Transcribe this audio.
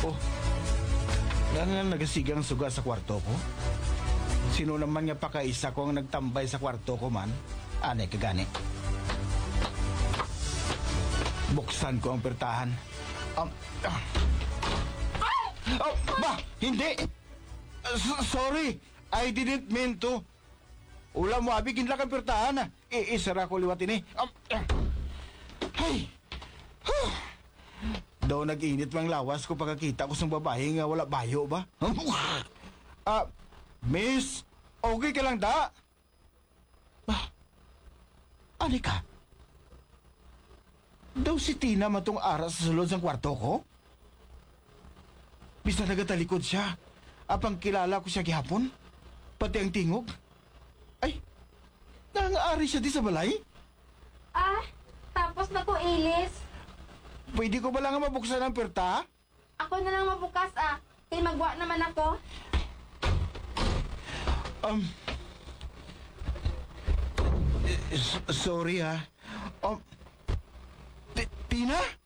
Oh, nga nagasigang suga sa kwarto ko. Sino naman nga pakaisa ko ang nagtambay sa kwarto ko man? Anay kagani. Buksan ko ang pertahan. Oh, ba! Hindi! Sorry! I didn't mean to. Ula mo, abi, kinla kang pertahan. Isara ko liwat ini. Hey! Daw nag-init mang lawas ko pagkakita ko sa babae nga wala bayo ba? Miss, okay ka lang da? Ani ka? Daw si Tina matong aras sa sulod ng kwarto ko? Bisa nagatalikod siya. Apang kilala ko siya gihapon? Pati ang tingog? Ay, nangaari siya di sa balay? Tapos na ko, Ilis. Pwede ko ba lang mabuksan ang perta? Ako na lang mabukas, Kaya magwa naman ako. Sorry ha. Tina?